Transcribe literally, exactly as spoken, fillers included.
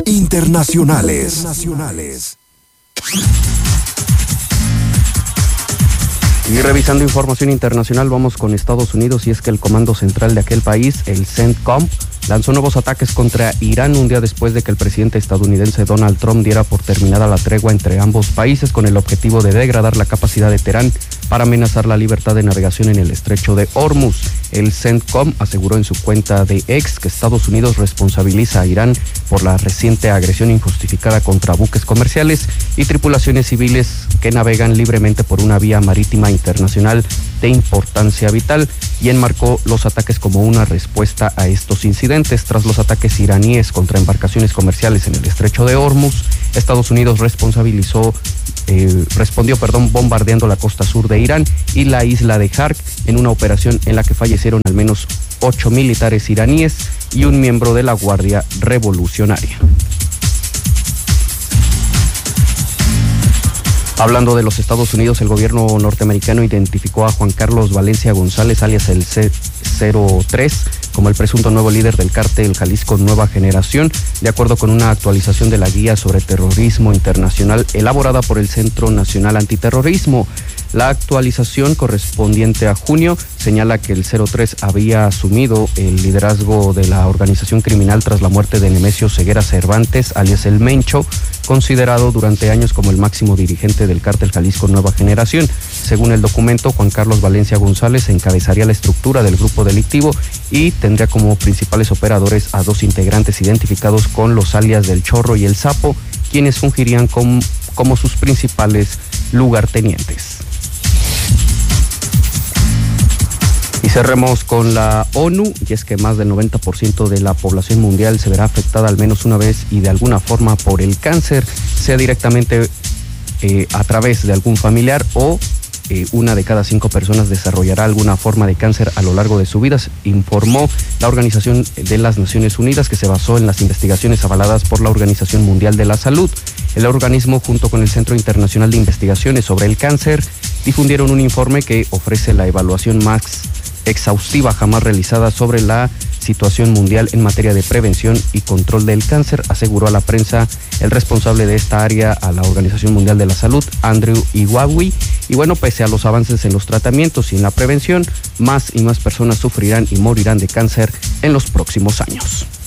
Internacionales. Internacionales. Y revisando información internacional, vamos con Estados Unidos, y es que el comando central de aquel país, el CENTCOM, lanzó nuevos ataques contra Irán un día después de que el presidente estadounidense Donald Trump diera por terminada la tregua entre ambos países con el objetivo de degradar la capacidad de Teherán para amenazar la libertad de navegación en el estrecho de Hormuz. El CENTCOM aseguró en su cuenta de X que Estados Unidos responsabiliza a Irán por la reciente agresión injustificada contra buques comerciales y tripulaciones civiles que navegan libremente por una vía marítima internacional de importancia vital, y enmarcó los ataques como una respuesta a estos incidentes. Tras los ataques iraníes contra embarcaciones comerciales en el estrecho de Hormuz, Estados Unidos responsabilizó Eh, respondió, perdón, bombardeando la costa sur de Irán y la isla de Jark en una operación en la que fallecieron al menos ocho militares iraníes y un miembro de la Guardia Revolucionaria. Hablando de los Estados Unidos, el gobierno norteamericano identificó a Juan Carlos Valencia González, alias el C cero tres, como el presunto nuevo líder del cártel Jalisco Nueva Generación, de acuerdo con una actualización de la guía sobre terrorismo internacional elaborada por el Centro Nacional Antiterrorismo. La actualización correspondiente a junio señala que el cero tres había asumido el liderazgo de la organización criminal tras la muerte de Nemesio Ceguera Cervantes, alias El Mencho, considerado durante años como el máximo dirigente del cártel Jalisco Nueva Generación. Según el documento, Juan Carlos Valencia González encabezaría la estructura del grupo delictivo y tendría como principales operadores a dos integrantes identificados con los alias del Chorro y el Sapo, quienes fungirían como, como sus principales lugartenientes. Y cerremos con la ONU, y es que más del noventa por ciento de la población mundial se verá afectada al menos una vez y de alguna forma por el cáncer, sea directamente eh, a través de algún familiar o eh, una de cada cinco personas desarrollará alguna forma de cáncer a lo largo de su vida, informó la Organización de las Naciones Unidas, que se basó en las investigaciones avaladas por la Organización Mundial de la Salud. El organismo, junto con el Centro Internacional de Investigaciones sobre el Cáncer, difundieron un informe que ofrece la evaluación más exhaustiva jamás realizada sobre la situación mundial en materia de prevención y control del cáncer, aseguró a la prensa el responsable de esta área a la Organización Mundial de la Salud, Andrew Iwawi. Y bueno, pese a los avances en los tratamientos y en la prevención, más y más personas sufrirán y morirán de cáncer en los próximos años.